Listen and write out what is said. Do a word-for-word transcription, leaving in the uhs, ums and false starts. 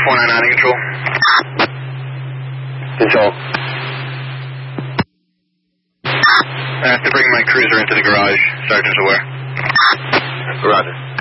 four nine nine in control. Control. I have to bring my cruiser into the garage. Sergeant's aware. Roger.